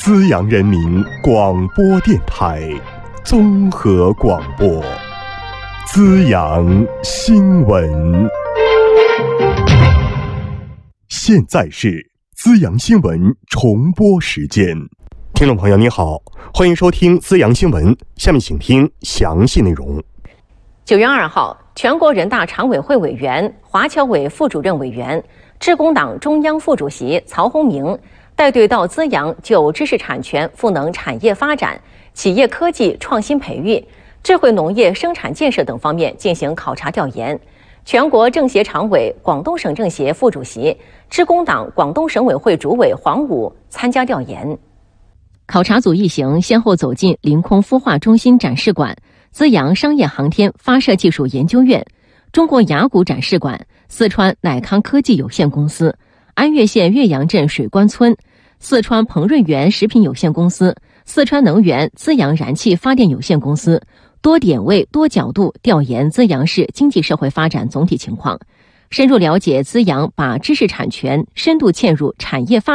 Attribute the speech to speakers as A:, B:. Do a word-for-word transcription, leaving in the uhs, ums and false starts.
A: 资阳人民广播电台综合广播，资阳新闻。现在是资阳新闻重播时间。听众朋友你好，欢迎收听资阳新闻，下面请听详细内容。
B: 九月二号，全国人大常委会委员、华侨委副主任委员、致公党中央副主席曹洪明带队到资阳就知识产权赋能产业发展、企业科技创新培育、智慧农业生产建设等方面进行考察调研。全国政协常委、广东省政协副主席、致公党广东省委会主委黄武参加调研。考察组一行先后走进凌空孵化中心展示馆、资阳商业航天发射技术研究院、中国雅谷展示馆、四川乃康科技有限公司、安岳县岳阳镇水关村、四川鹏润园食品有限公司、四川能源资阳燃气发电有限公司，多点位多角度调研资阳市经济社会发展总体情况，深入了解资阳把知识产权深度嵌入产业发展